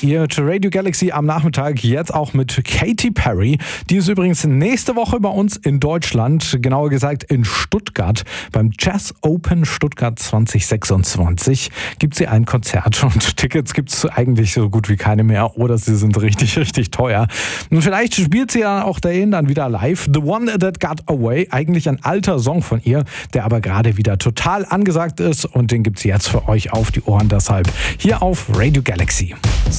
Ihr Radio Galaxy am Nachmittag jetzt auch mit Katy Perry. Die ist übrigens nächste Woche bei uns in Deutschland, genauer gesagt in Stuttgart. Beim Jazz Open Stuttgart 2026 gibt sie ein Konzert und Tickets gibt es eigentlich so gut wie keine mehr oder sie sind richtig, richtig teuer. Und vielleicht spielt sie ja auch dahin dann wieder live. The One That Got Away, eigentlich ein alter Song von ihr, der aber gerade wieder total angesagt ist und den gibt es jetzt für euch auf die Ohren, deshalb hier auf Radio Galaxy.